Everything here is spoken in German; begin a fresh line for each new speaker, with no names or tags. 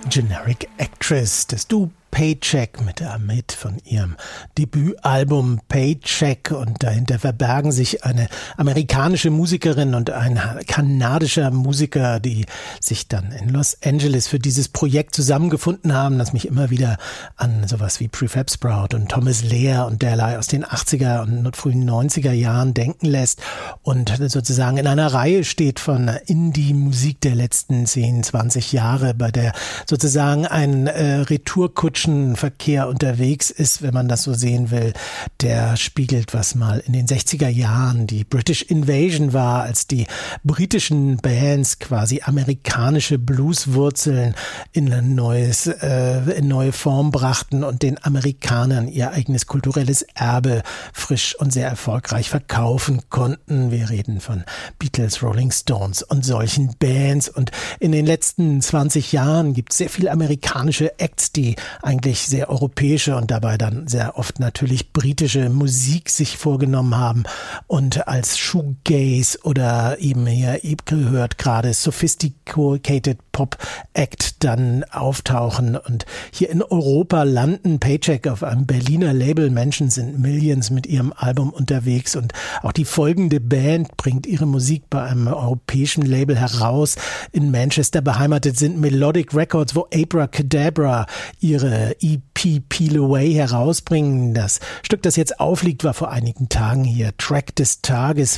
Generic Actress, das Duo Paycheck mit Amit von ihrem Debütalbum Paycheck, und dahinter verbergen sich eine amerikanische Musikerin und ein kanadischer Musiker, die sich dann in Los Angeles für dieses Projekt zusammengefunden haben, das mich immer wieder an sowas wie Prefab Sprout und Thomas Lehr und derlei aus den 80er und frühen 90er Jahren denken lässt und sozusagen in einer Reihe steht von Indie-Musik der letzten 10, 20 Jahre, bei der sozusagen ein Retourkutschenverkehr unterwegs ist, wenn man das so sehen will. Der spiegelt, was mal in den 60er Jahren die British Invasion war, als die britischen Bands quasi amerikanische Blueswurzeln in neue Form brachten und den Amerikanern ihr eigenes kulturelles Erbe frisch und sehr erfolgreich verkaufen konnten. Wir reden von Beatles, Rolling Stones und solchen Bands. Und in den letzten 20 Jahren gibt es sehr viele amerikanische Acts, die eigentlich sehr europäische und dabei dann sehr oft natürlich britische Musik sich vorgenommen haben und als Shoegaze oder eben hier gehört gerade Sophisticated Pop Act dann auftauchen und hier in Europa landen. Paycheck auf einem Berliner Label, Menschen sind Millions mit ihrem Album unterwegs, und auch die folgende Band bringt ihre Musik bei einem europäischen Label heraus. In Manchester beheimatet sind Melodic Records, wo Abracadabra ihre EP Peel Away herausbringen. Das Stück, das jetzt aufliegt, war vor einigen Tagen hier Track des Tages